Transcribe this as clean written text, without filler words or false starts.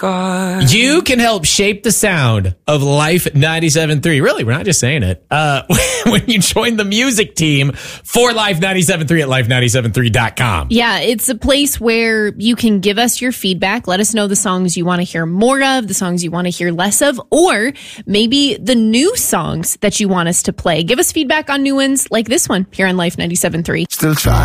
God. You can help shape the sound of Life 97.3. Really, we're not just saying it. When you join the music team for Life 97.3 at life973.com. Yeah, it's a place where you can give us your feedback. Let us know the songs you want to hear more of, the songs you want to hear less of, or maybe the new songs that you want us to play. Give us feedback on new ones like this one here on Life 97.3. Still try.